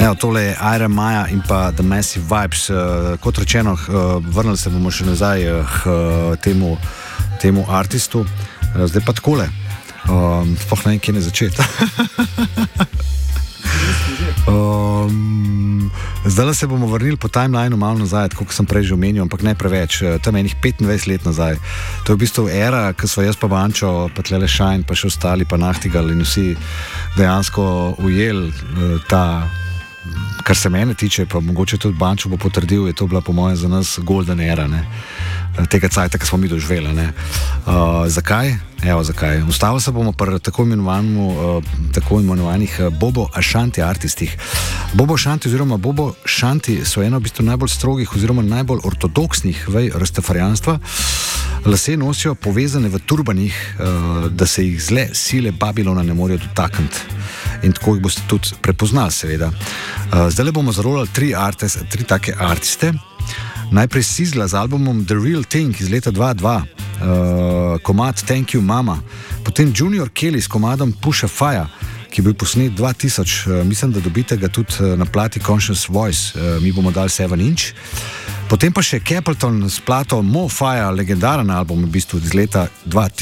Evo, tole je Iron Maja in pa The Massive Vibes. Kot rečeno, vrnili se bomo še nazaj k temu artistu. Zdaj pa takole. Sploh ne vem, kje ne začeti. Zdaj se bomo vrnili po timelineu malo nazaj, kot sem prej že omenil, ampak ne preveč, tam enih 25 let nazaj. To je v bistvu era, ko so jaz pa Bančo, pa Tlele Šajn, pa še ostali, pa Nachtigal in vsi dejansko ujeli ta, kar se mene tiče, pa mogoče tudi Bančo bo potrdil, je to bila po mojem za nas golden era, ne? Tega cajta, ki smo mi doživeli. Zakaj? Evo zakaj. Ustavili se bomo pri tako imenovanih Bobo Ashanti artistih. Bobo Ashanti oziroma Bobo Shanti so eno v bistvu najbolj strogih oziroma najbolj ortodoksnih vej rastafarijanstva. Lase nosijo povezane v turbanih, da se jih zle sile Babilona ne morejo dotakniti. In tako jih boste tudi prepoznali, seveda. Zdaj bomo zarolali tri take artiste. Najprej Sizzla z albumom The Real Thing iz leta 2002, komad Thank You Mama, potem Junior Kelly s komadom Push a Fire, ki je bil posnet 2000, mislim, da dobite ga tudi na plati Conscious Voice, mi bomo dali 7 inch. Potem pa še Capleton s plato Mo Fire, legendaren album v bistvu iz leta 2000.